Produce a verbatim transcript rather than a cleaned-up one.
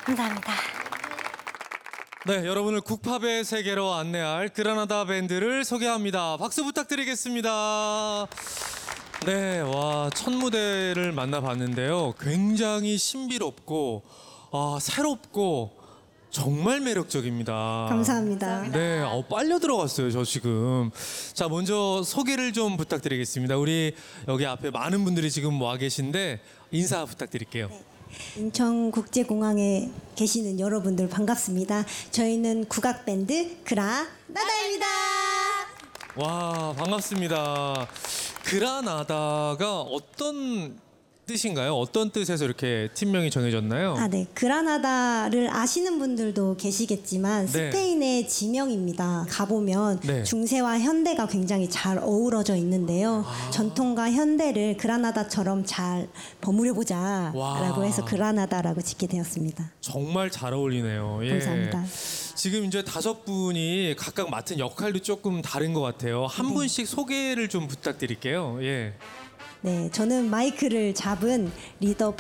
감사합니다. 네, 여러분을 국팝의 세계로 안내할 그라나다 밴드를 소개합니다. 박수 부탁드리겠습니다. 네, 와, 첫 무대를 만나봤는데요. 굉장히 신비롭고 아, 새롭고 정말 매력적입니다. 감사합니다. 네, 어, 빨려 들어갔어요, 저 지금. 자, 먼저 소개를 좀 부탁드리겠습니다. 우리 여기 앞에 많은 분들이 지금 와 계신데 인사 부탁드릴게요. 인천국제공항에 계시는 여러분들 반갑습니다. 저희는 국악밴드 그라나다입니다. 와, 반갑습니다. 그라나다가 어떤 뜻인가요? 어떤 뜻에서 이렇게 팀명이 정해졌나요? 아, 네. 그라나다를 아시는 분들도 계시겠지만 네. 스페인의 지명입니다. 가보면 네. 중세와 현대가 굉장히 잘 어우러져 있는데요. 아. 전통과 현대를 그라나다처럼 잘 버무려 보자라고 와. 해서 그라나다라고 짓게 되었습니다. 정말 잘 어울리네요. 예. 감사합니다. 지금 이제 다섯 분이 각각 맡은 역할도 조금 다른 것 같아요. 한 네. 분씩 소개를 좀 부탁드릴게요. 예. 네, 저는 마이크를 잡은 리더